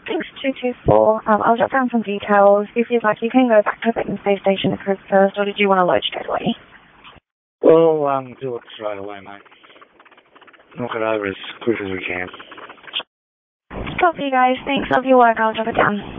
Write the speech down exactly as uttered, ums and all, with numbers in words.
six two two four. Um, I'll jot down some details. If you'd like, you can go back to the space station first, or did you want to load straight away? Well, um, do it straight away, mate. Knock it over as quick as we can. Copy, guys. Thanks. Love your work. I'll drop it down.